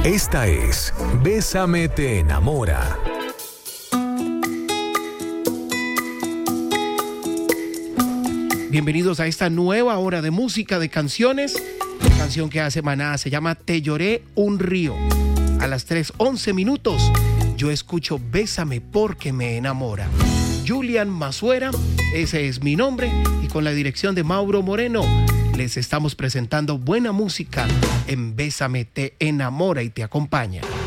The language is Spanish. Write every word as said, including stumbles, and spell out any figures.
Esta es Bésame te enamora. Bienvenidos a esta nueva hora de música, de canciones. La canción que hace Maná se llama Te lloré un río. A las tres once minutos yo escucho Bésame porque me enamora. Julian Masuera, ese es mi nombre, y con la dirección de Mauro Moreno les estamos presentando buena música en Bésame te enamora y te acompaña.